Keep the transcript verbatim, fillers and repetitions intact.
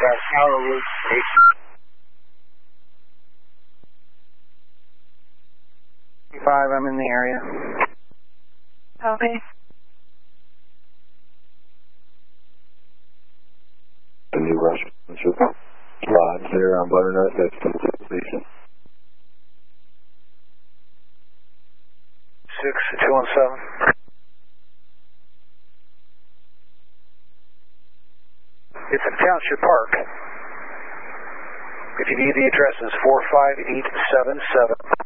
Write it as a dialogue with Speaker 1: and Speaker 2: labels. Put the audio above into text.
Speaker 1: That's Tower Route eight. Five, I'm in the area.
Speaker 2: Copy.
Speaker 3: The new rush lodge there on Butternut, that's the station.
Speaker 1: six two one seven. It's in Township Park. If you need the address, it's four five eight seven seven.